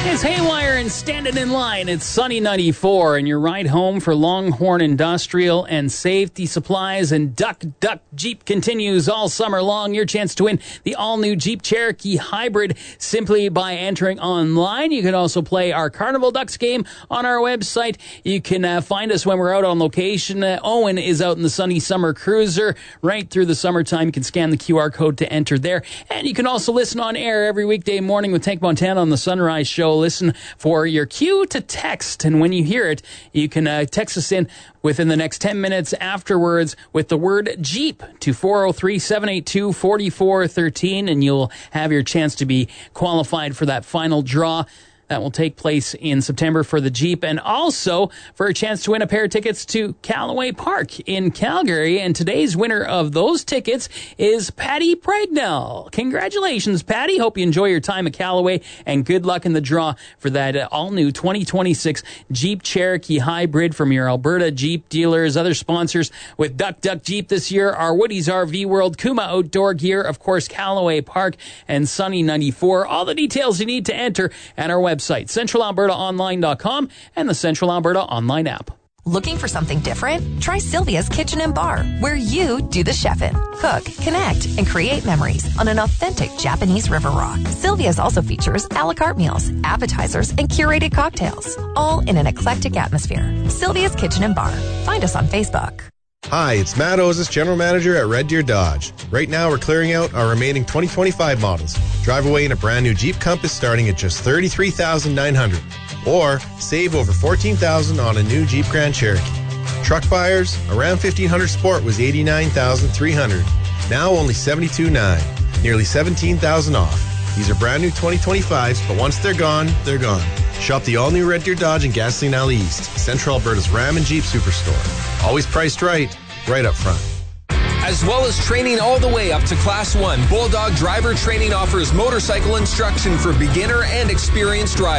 It's Haywire and Standing in Line. It's Sunny 94, and your ride home for Longhorn Industrial and Safety Supplies and Duck Jeep continues all summer long. Your chance to win the all-new Jeep Cherokee Hybrid simply by entering online. You can also play our Carnival Ducks game on our website. You can find us when we're out on location. Owen is out in the Sunny Summer Cruiser right through the summertime. You can scan the QR code to enter there. And you can also listen on air every weekday morning with Tank Montana on the Sunrise Show. Listen for your cue to text, and when you hear it, you can text us in within the next 10 minutes afterwards with the word Jeep to 403-782-4413, and you'll have your chance to be qualified for that final draw that will take place in September for the Jeep, and also for a chance to win a pair of tickets to Callaway Park in Calgary. And today's winner of those tickets is Patty Pregnell. Congratulations, Patty. Hope you enjoy your time at Callaway, and good luck in the draw for that all-new 2026 Jeep Cherokee Hybrid from your Alberta Jeep dealers. Other sponsors with Duck Jeep this year are Woody's RV World, Kuma Outdoor Gear, of course, Callaway Park, and Sunny 94. All the details you need to enter at our website, CentralAlbertaOnline.com, and the Central Alberta Online app. Looking for something different? Try Sylvia's Kitchen and Bar, where you do the chefing, cook, connect, and create memories on an authentic Japanese river rock. Sylvia's also features a la carte meals, appetizers, and curated cocktails, all in an eclectic atmosphere. Sylvia's Kitchen and Bar. Find us on Facebook. Hi, it's Matt Ozis, General Manager at Red Deer Dodge. Right now, we're clearing out our remaining 2025 models. Drive away in a brand new Jeep Compass starting at just $33,900. Or save over $14,000 on a new Jeep Grand Cherokee. Truck buyers, around 1500 Sport was $89,300. Now only $72,900. Nearly $17,000 off. These are brand new 2025s, but once they're gone, they're gone. Shop the all-new Red Deer Dodge in Gasoline Alley East, Central Alberta's Ram and Jeep Superstore. Always priced right up front. As well as training all the way up to Class 1, Bulldog Driver Training offers motorcycle instruction for beginner and experienced drivers.